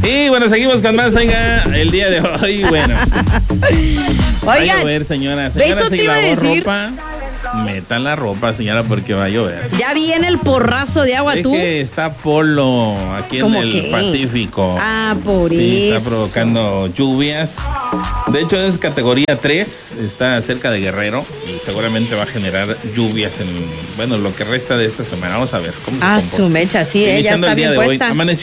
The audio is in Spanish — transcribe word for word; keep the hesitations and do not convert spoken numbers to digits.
Y bueno, seguimos con más, oiga, el día de hoy, bueno. Va a llover, señora. Señora, si lavó ropa, metan la ropa, señora, porque va a llover. Ya viene el porrazo de agua, es tú. Es que está Polo aquí en el qué? Pacífico. Ah, por sí, eso. Está provocando lluvias. De hecho, es categoría tres, está cerca de Guerrero y seguramente va a generar lluvias en, bueno, lo que resta de esta semana. Vamos a ver cómo se Ah, comporta. su mecha, sí, ella está bien puesta. Amaneció